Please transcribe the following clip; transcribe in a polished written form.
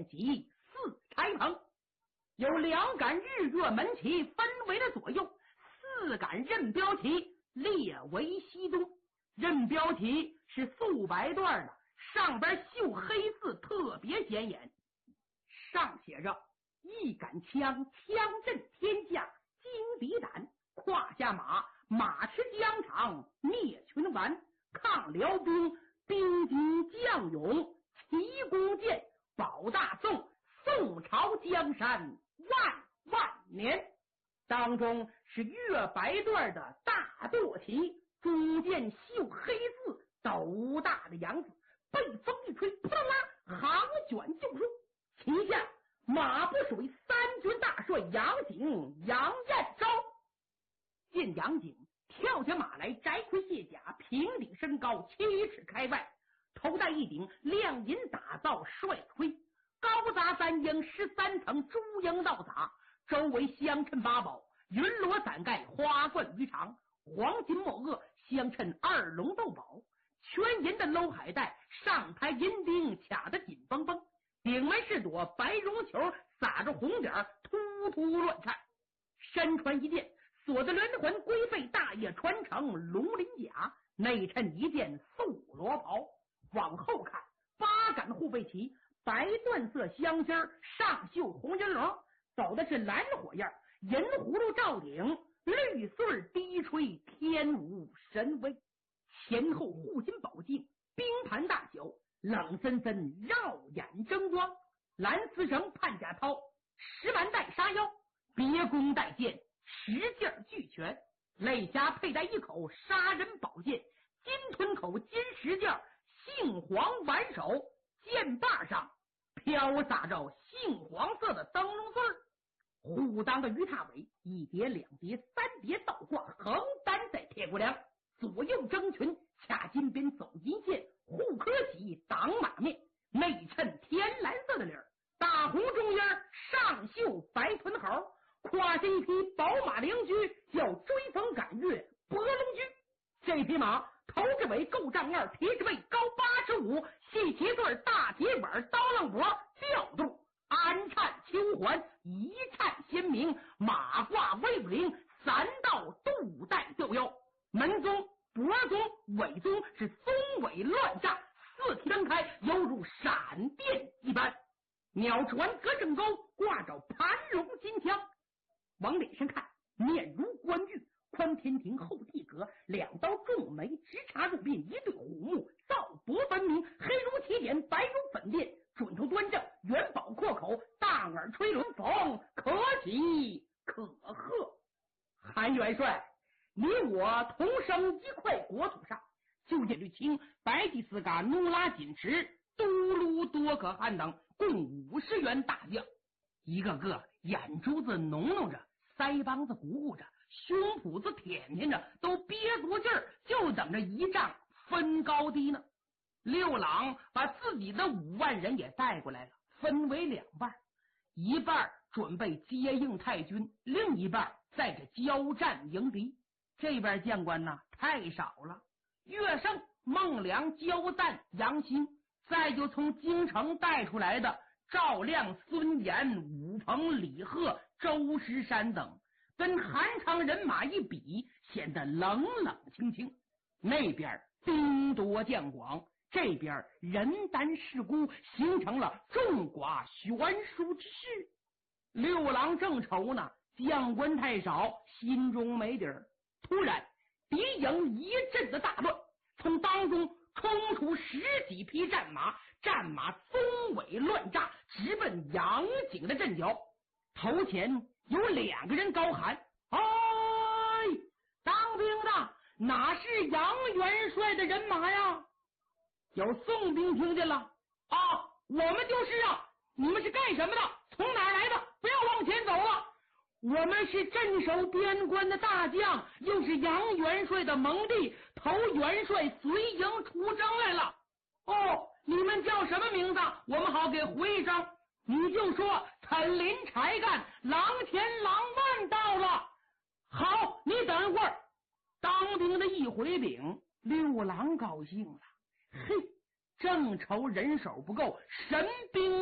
建起4柴棚，有2杆日月门旗分为了左右，4杆任标旗列为西东。任标旗是素白缎的，上边绣黑字特别显眼，上写着一杆枪，枪震天下惊敌胆，胯下马，马驰疆场灭群顽，抗辽兵，兵精将勇，奇功健，保大宋，宋朝江山万万年。当中是月白缎的大舵旗，中间绣黑字，斗大的洋字，被风一吹，扑啦啦，航卷就入。旗下马步水3军大帅杨景、杨彦昭。见杨景跳下马来，摘盔卸甲，平顶身高7尺开外，头戴一顶亮银打造帅盔，高砸3英13层朱缨倒砸，周围相衬8宝，云罗伞盖花冠鱼肠，黄金墨萼相衬2龙斗宝，全银的搂海带，上排银钉卡得紧绷绷，顶门是朵白绒球，撒着红点，突突乱颤。身穿一件锁子连环龟背大叶穿成龙鳞甲，内衬一件素罗袍。往后看，8杆护背旗，白缎色镶芯，上绣红银龙，走的是蓝火焰，银葫芦罩顶，绿穗低吹，天舞神威。前后护心宝镜，冰盘大小，冷森森绕眼争光。蓝丝绳盼甲涛，10完带杀腰，别弓带箭，10件俱全。肋下佩戴一口杀人宝剑，金吞口金10件，杏黄挽手，剑把上飘洒着杏黄色的灯笼丝儿。虎当的鱼叉尾，1叠2叠3叠倒挂，横担在铁骨梁，左右争群，掐金边走银线，护科喜挡马面，内衬天蓝色的领儿，大红中间上绣白臀猴，胯下一匹宝马灵驹，叫追风赶月博龙驹。这匹马头至尾够丈2，蹄至背高85，细旗对大铁板刀浪脖，调度安颤秋环，一颤鲜明，马挂威武灵，3道肚带吊腰，门宗脖宗尾宗是松尾乱炸，4蹄蹬开，犹如闪电一般。鸟船隔正钩，挂着盘龙金枪。往脸上看，面如冠玉，宽天庭厚地阁，2刀重眉，直插入鬓，一对虎目，皂薄分明，黑如起点，白如粉垫，准头端正，元宝阔口，大耳吹轮缝，可喜可贺。韩元帅，你我同生一块国土上，就见绿青、白吉斯嘎、努拉锦池、都卢多可汗等共50员大将，一个个眼珠子浓浓着，腮帮子鼓鼓着，胸脯子舔舔着，都憋足劲儿，就等着一仗分高低呢。六郎把自己的5万人也带过来了，分为2半，一半准备接应太君，另一半在这交战迎敌。这边将官呢太少了，岳胜、孟良、焦赞、杨兴，再就从京城带出来的赵亮、孙岩、武鹏、李贺、周石山等，跟韩昌人马一比，显得冷冷清清。那边兵多将广，这边人单势孤，形成了众寡悬殊之势。六郎正愁呢，将官太少，心中没底儿。突然敌营一阵的大乱，从当中冲出10几匹战马，战马松尾乱炸，直奔杨景的阵脚。头前有2个人高喊：哎，当兵的哪是杨元帅的人马呀？有宋兵听见了，啊，我们就是啊，你们是干什么的？从哪儿来的？不要往前走了，我们是镇守边关的大将，又是杨元帅的盟弟，投元帅随营出征来了。哦，你们叫什么名字？我们好给回一声。你就说陈林柴干，郎前郎万到了。好，你等一会儿。当兵的一回禀，六郎高兴了，嘿，正愁人手不够，神兵